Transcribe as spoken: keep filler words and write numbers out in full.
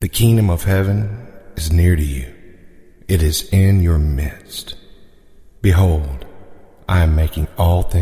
The kingdom of heaven is near to you. It is in your midst. Behold, I am making all things